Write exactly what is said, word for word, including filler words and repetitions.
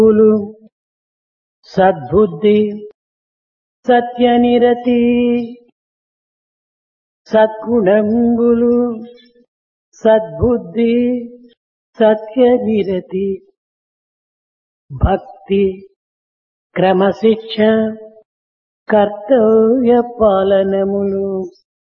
గుణములు సద్బుద్ధి సత్యనిరతి సద్గుణంబులు సద్బుద్ధి సత్యనిరతి భక్తి క్రమశిక్ష కర్తవ్య పాలనములు